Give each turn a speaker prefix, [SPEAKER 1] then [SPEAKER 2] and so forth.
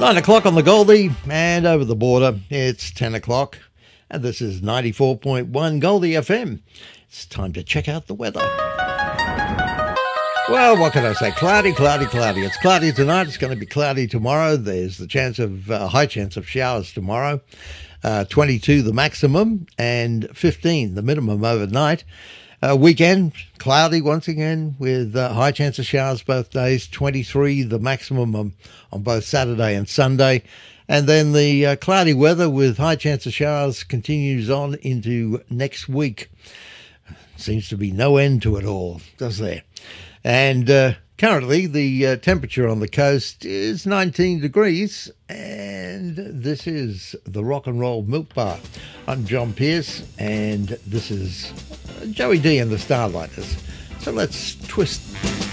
[SPEAKER 1] 9 o'clock on the Goldie, and over the border, it's 10 o'clock, and this is 94.1 Goldie FM. It's time to check out the weather. Well, what can I say? Cloudy, cloudy, cloudy. It's cloudy tonight. It's going to be cloudy tomorrow. There's the high chance of showers tomorrow. 22 the maximum and 15 the minimum overnight. Weekend, cloudy once again with high chance of showers both days. 23 the maximum on both Saturday and Sunday. And then the cloudy weather with high chance of showers continues on into next week. Seems to be no end to it all, does there? And currently the temperature on the coast is 19 degrees, and this is the Rock and Roll Milk Bar. I'm John Pierce, and this is Joey D and the Starlighters. So let's twist